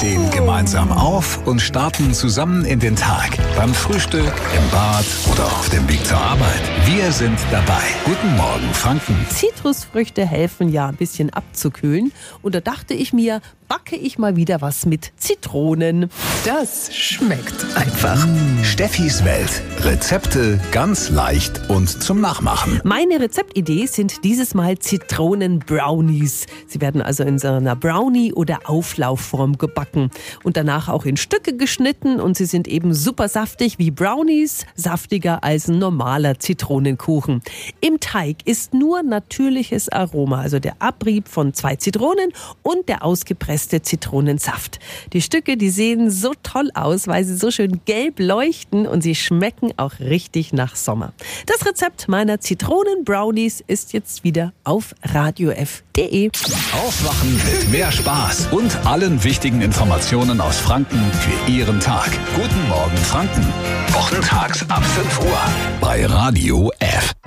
stehen gemeinsam auf und starten zusammen in den Tag. Beim Frühstück, im Bad oder auf dem Weg zur Arbeit. Wir sind dabei. Guten Morgen, Franken. Zitrusfrüchte helfen ja ein bisschen abzukühlen. Und da dachte ich mir, backe ich mal wieder was mit Zitronen. Das schmeckt einfach. Steffis Welt. Rezepte ganz leicht und zum Nachmachen. Meine Rezeptidee sind dieses Mal Zitronen-Brownies. Sie werden also in so einer Brownie- oder Auflaufform gebacken und danach auch in Stücke geschnitten und sie sind eben super saftig wie Brownies, saftiger als ein normaler Zitronenkuchen. Im Teig ist nur natürliches Aroma, also der Abrieb von 2 Zitronen und der ausgepresste Zitronensaft. Die Stücke, die sehen so toll aus, weil sie so schön gelb leuchten und sie schmecken auch richtig nach Sommer. Das Rezept meiner Zitronen-Brownies ist jetzt wieder auf radiof.de. Aufwachen mit mehr Spaß und allen wichtigen Informationen aus Franken für Ihren Tag. Guten Morgen, Franken. Wochentags ab 5 Uhr bei Radio F.